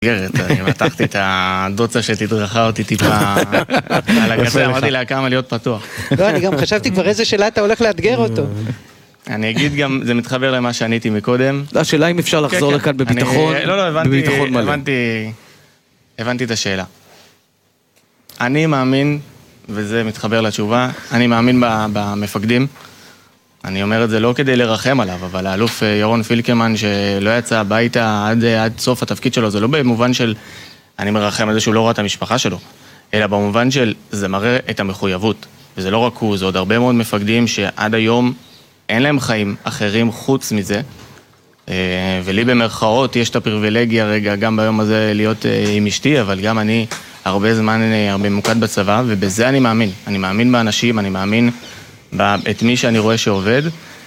אני מתחתי את הדוצה שתדרכה אותי טיפה על הקצה, אמרתי לה כמה להיות פתוח. לא, אני גם חשבתי כבר איזה שאלה אתה הולך לאתגר אותו. אני אגיד גם, זה מתחבר למה שעניתי מקודם. השאלה אם אפשר לחזור לכאן בביטחון. לא, הבנתי את השאלה. אני מאמין, וזה מתחבר לתשובה, אני מאמין במפקדים. אני אומר את זה לא כדי לרחם עליו, אבל האלוף ירון פילקמן שלא יצא הביתה עד סוף התפקיד שלו, זה לא במובן של אני מרחם על זה שהוא לא רואה את המשפחה שלו, אלא במובן של זה מראה את המחויבות. וזה לא רק הוא, זה עוד הרבה מאוד מפקדים שעד היום אין להם חיים אחרים חוץ מזה. ולי במרכאות יש את הפריבילגיה רגע גם ביום הזה להיות עם אשתי, אבל גם אני הרבה זמן הרבה מוקד בצבא, ובזה אני מאמין. אני מאמין באנשים, אני מאמין את מי שאני רואה שעובד,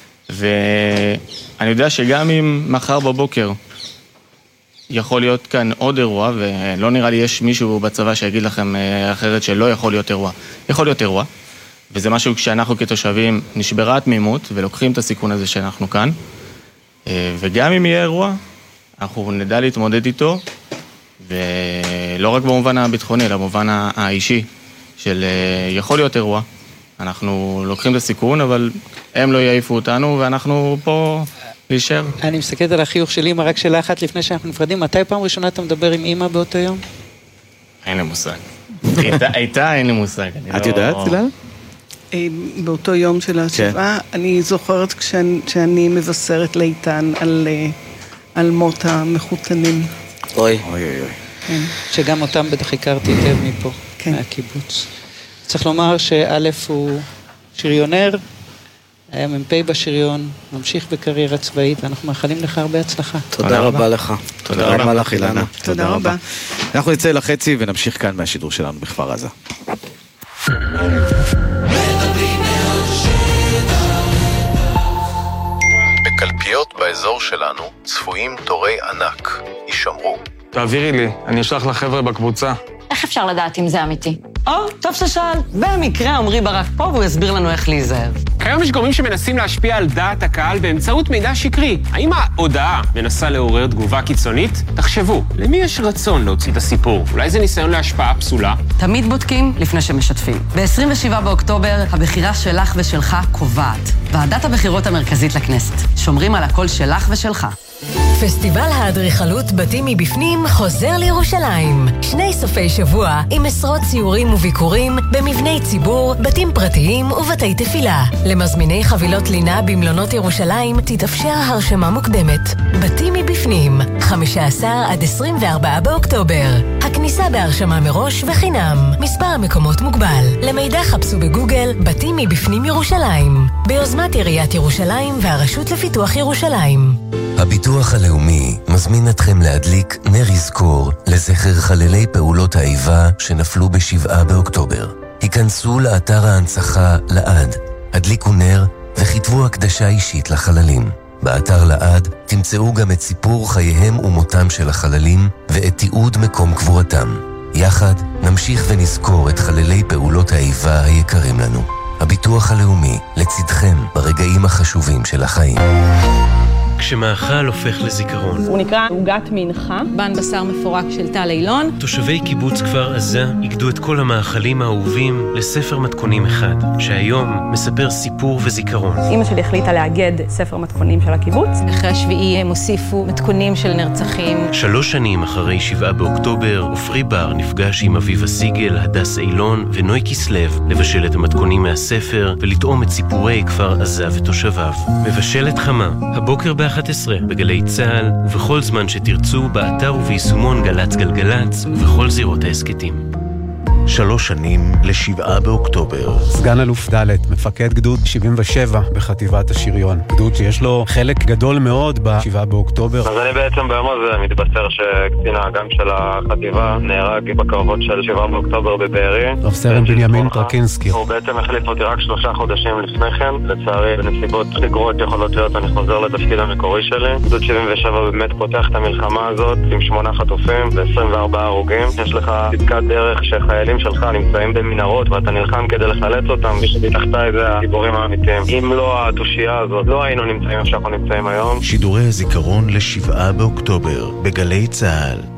ואני יודע שגם אם מחר בבוקר יכול להיות כאן עוד אירוע, ולא נראה לי יש מישהו בצבא שיגיד לכם אחרת שלא יכול להיות אירוע. יכול להיות אירוע, וזה משהו כשאנחנו כתושבים נשברה תמימות, ולוקחים את הסיכון הזה שאנחנו כאן, וגם אם יהיה אירוע, אנחנו נדע להתמודד איתו, ולא רק במובן הביטחוני, אלא במובן האישי, של יכול להיות אירוע, אנחנו לוקחים את הסיכון, אבל הם לא יעיפו אותנו, ואנחנו פה להישאר. אני מסתכלת על החיוך של אמא, רק שאלה אחת לפני שאנחנו נפרדים, מתי פעם ראשונה אתה מדבר עם אמא באותו יום? אין לי מושג. הייתה, אין לי מושג. את יודעת, גלל? באותו יום של השבעה, אני זוכרת כשאני מבשרת לאיתן על מות המחותנים. אוי. שגם אותם בטח הכרתי היטב מפה, מהקיבוץ. צריך לומר שא' הוא שריונר, היה מ"פ בשריון, ממשיך בקריירה צבאית, ואנחנו מאחלים לך הרבה הצלחה. תודה רבה לך. תודה רבה לך, אילנה. תודה רבה. אנחנו נצא לחצי ונמשיך כאן מהשידור שלנו בכפר עזה. בקלפיות באזור שלנו צפויים תורי ענק. יישמרו. תעבירי לי, אני אשלח לחבר'ה בקבוצה. איך אפשר לדעת אם זה אמיתי? טוב ששאל. במקרה עמרי ברק פה והוא יסביר לנו איך להיזהר. כיום יש גורמים שמנסים להשפיע על דעת הקהל באמצעות מידע שקרי. האם ההודעה מנסה לעורר תגובה קיצונית? תחשבו, למי יש רצון להוציא את הסיפור? אולי זה ניסיון להשפעה פסולה? תמיד בודקים לפני שמשתפים. ב-27 באוקטובר הבחירה שלך ושלך קובעת. ועדת הבחירות המרכזית לכנסת. שומרים על הקול שלך ושלך. פסטיבל האדריכלות בתים מבפנים חוזר לירושלים. 2 סופי שבוע עם עשרות ציורים וביקורים במבני ציבור, בתים פרטיים ובתי תפילה. למזמיני חבילות לינה במלונות ירושלים תתאפשר הרשמה מוקדמת. בתים מבפנים, 15 עד 24 באוקטובר. הכניסה בהרשמה מראש וחינם. מספר המקומות מוגבל. למידע חפשו בגוגל בתים מבפנים ירושלים. ביוזמת עיריית ירושלים והרשות לפיתוח ירושלים. הביטוח הלאומי מזמין אתכם להדליק נר יזכור לזכר חללי פעולות האיבה שנפלו ב7 באוקטובר. היכנסו לאתר ההנצחה לעד, הדליקו נר וכתבו הקדשה אישית לחללים. באתר לעד תמצאו גם את סיפור חייהם ומותם של החללים ואת תיעוד מקום קבורתם. יחד נמשיך ונזכור את חללי פעולות האיבה היקרים לנו. הביטוח הלאומי לצדכם ברגעים החשובים של החיים. כשמאכל הופך לזיכרון. הוא נקרא עוגת מנחה, בן בשר מפורק של טל אילון. תושבי קיבוץ כפר עזה איגדו את כל המאכלים האהובים לספר מתכונים אחד, שהיום מספר סיפור וזיכרון. אמא שלי החליטה לאגד ספר מתכונים של הקיבוץ. אחרי השביעי הם הוסיפו מתכונים של נרצחים. 3 שנים אחרי 7 באוקטובר, עופרי בר נפגש עם אביבה סיגל, הדס אילון ונוי כסלב לבשל את המתכונים מהספר ולטעום את סיפורי כפר עזה ותושביו. מבשלת חמה, הבוקר ב-11 בגלי צהל ובכל זמן שתרצו באתר וביישומון גלץ גלגלץ ובכל זירות העסקתים. 3 שנים ל7 באוקטובר. סגן אלוף ד', מפקד גדוד 77 בחטיבת השריון. גדוד שיש לו חלק גדול מאוד ב7 באוקטובר. אז אני בעצם ביום הזה מתבשר שקצין האג"ם של החטיבה נהרג בקרבות של 7 באוקטובר בבארי. רב סרן בנימין טרקינסקי. הוא בעצם החליף אותי רק 3 חודשים לפני כן. לצערי, בנסיבות גרועות יכולות להיות, אני חוזר לתפקיד המקורי שלי. גדוד 77 באמת פותח את המלחמה הזאת עם 8 חטופים ו24 הרוגים. יש לך צדקת דרך שחיילים שלך נמצאים במנהרות ואתה נלחם כדי לחלץ אותם, ושתחתיי זה הגיבורים האמיתיים. אם לא התושייה הזאת, לא היינו נמצאים איפה שאנחנו נמצאים היום. שידורי הזיכרון ל7 באוקטובר בגלי צהל.